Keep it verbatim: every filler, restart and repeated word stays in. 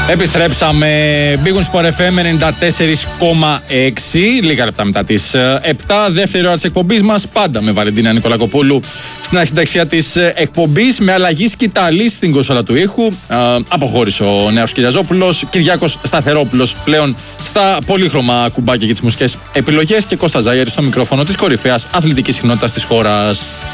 Επιστρέψαμε. Big Sport εφ εμ ενενήντα τέσσερα κόμμα έξι, λίγα λεπτά μετά τις επτά. Δεύτερη ώρα της εκπομπής μας, πάντα με Βαλεντίνα Νικολακοπούλου στην αρχιταξία της εκπομπής. Με αλλαγή σκητάλη στην κονσόλα του ήχου. Αποχώρησε ο Νέος Κυριαζόπουλος. Κυριάκος Σταθερόπουλος πλέον στα πολύχρωμα κουμπάκια και τις μουσικές επιλογές. Και Κώστας Ζάγερης στο μικρόφωνο της κορυφαίας αθλητικής συχνότητας της χώρας.